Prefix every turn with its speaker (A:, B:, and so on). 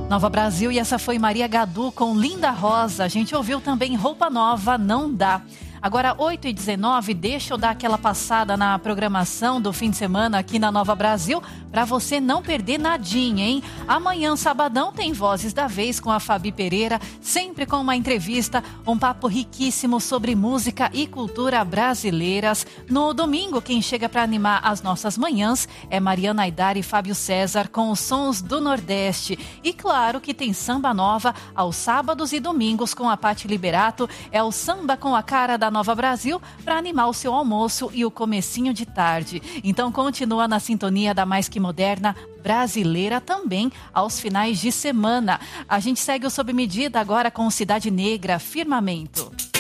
A: Nova Brasil, e essa foi Maria Gadu com Linda Rosa. A gente ouviu também Roupa Nova, Não Dá. Agora, 8h19, deixa eu dar aquela passada na programação do fim de semana aqui na Nova Brasil, para você não perder nadinha, hein? Amanhã, sabadão, tem Vozes da Vez com a Fabi Pereira, sempre com uma entrevista, um papo riquíssimo sobre música e cultura brasileiras. No domingo, quem chega para animar as nossas manhãs é Mariana Aidar e Fábio César com os sons do Nordeste. E claro que tem samba nova aos sábados e domingos com a Patti Liberato, é o samba com a cara da Nova Brasil para animar o seu almoço e o comecinho de tarde. Então continua na sintonia da Mais Que Moderna brasileira também aos finais de semana. A gente segue o Sob Medida agora com Cidade Negra, Firmamento.